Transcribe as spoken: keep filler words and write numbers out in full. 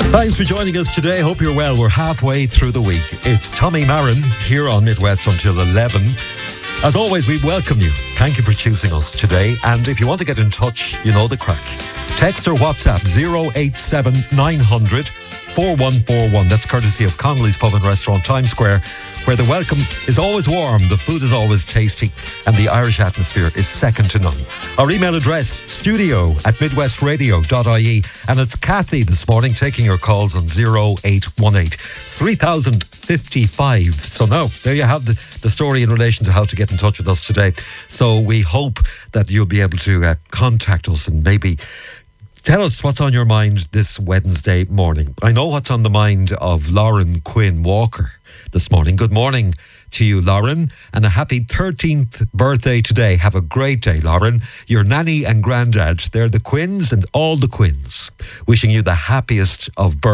Thanks for joining us today. Hope you're well. We're halfway through the week. It's Tommy Marin here on Midwest until eleven. As always, we welcome you. Thank you for choosing us today. And if you want to get in touch, you know the crack. Text or WhatsApp zero eight seven nine hundred four one four one. That's courtesy of Connolly's Pub and Restaurant, Times Square, where the welcome is always warm, the food is always tasty, and the Irish atmosphere is second to none. Our email address, studio at midwestradio dot I E. And it's Kathy this morning taking your calls on zero eight one eight three thousand fifty-five. So now, there you have the, the story in relation to how to get in touch with us today. So we hope that you'll be able to uh, contact us and maybe tell us what's on your mind this Wednesday morning. I know what's on the mind of Lauren Quinn Walker this morning. Good morning to you, Lauren, and a happy thirteenth birthday today. Have a great day, Lauren. Your nanny and granddad, they're the Quinns and all the Quinns. Wishing you the happiest of birthdays.